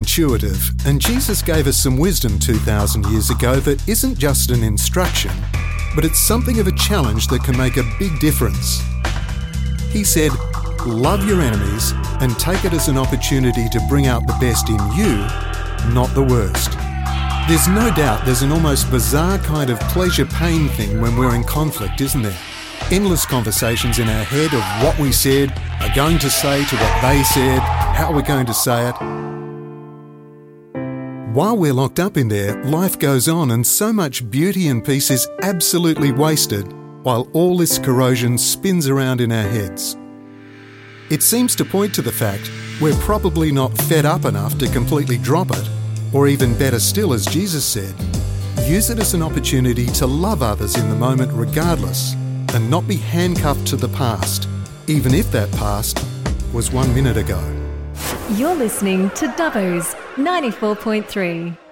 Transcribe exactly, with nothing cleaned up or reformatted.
intuitive, and Jesus gave us some wisdom two thousand years ago that isn't just an instruction, but it's something of a challenge that can make a big difference. He said, "Love your enemies and take it as an opportunity to bring out the best in you, not the worst." There's no doubt there's an almost bizarre kind of pleasure-pain thing when we're in conflict, isn't there? Endless conversations in our head of what we said, are going to say to what they said, how we're going to say it. While we're locked up in there, life goes on and so much beauty and peace is absolutely wasted while all this corrosion spins around in our heads. It seems to point to the fact we're probably not fed up enough to completely drop it, or even better still, as Jesus said, use it as an opportunity to love others in the moment regardless and not be handcuffed to the past, even if that past was one minute ago. You're listening to Dubbo's ninety-four point three.